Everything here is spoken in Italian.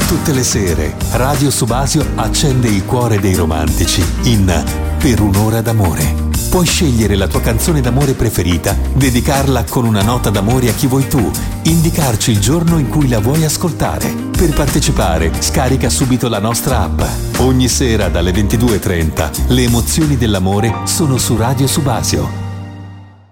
Tutte le sere Radio Subasio accende il cuore dei romantici in Per un'ora d'amore. Puoi scegliere la tua canzone d'amore preferita, dedicarla con una nota d'amore a chi vuoi tu, indicarci il giorno in cui la vuoi ascoltare. Per partecipare, scarica subito la nostra app. Ogni sera dalle 22:30 le emozioni dell'amore sono su Radio Subasio.